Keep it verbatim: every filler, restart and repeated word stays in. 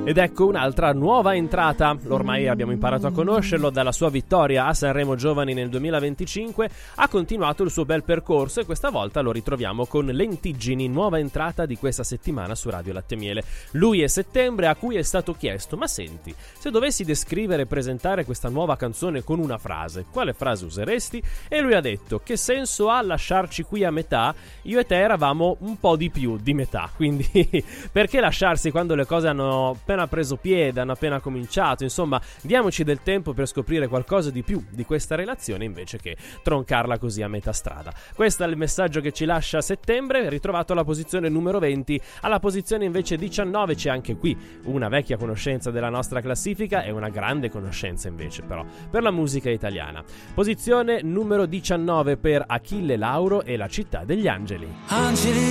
Ed ecco un'altra nuova entrata, ormai abbiamo imparato a conoscerlo, dalla sua vittoria a Sanremo Giovani nel duemilaventicinque ha continuato il suo bel percorso e questa volta lo ritroviamo con Lentiggini, nuova entrata di questa settimana su Radio Latte e Miele. Lui è Settembre, a cui è stato chiesto: ma senti, se dovessi descrivere e presentare questa nuova canzone con una frase, quale frase useresti? E lui ha detto: che senso ha lasciarci qui a metà? Io e te eravamo un po' di più di metà, quindi perché lasciarsi quando le cose hanno appena preso piede, hanno appena cominciato? Insomma, diamoci del tempo per scoprire qualcosa di più di questa relazione invece che troncarla così a metà strada. Questo è il messaggio che ci lascia Settembre, ritrovato alla posizione numero venti. Alla posizione invece diciannove c'è anche qui una vecchia conoscenza della nostra classifica e una grande conoscenza invece però per la musica italiana. Posizione numero diciannove per Achille Lauro e La città degli angeli. Angeli